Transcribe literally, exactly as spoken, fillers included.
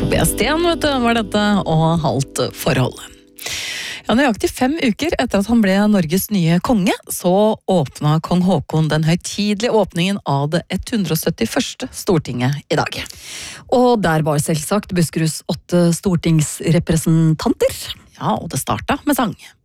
B Sten, vet du, var dette, og halvt forhold. Ja, nøyaktig fem uker etter at han ble Norges nye konge, så åpna kong Håkon den høytidelige åpningen av det hundre og syttiførste Stortinget i dag. Og der var selvsagt Buskeruds åtte stortingsrepresentanter. Ja, og det starta med sang.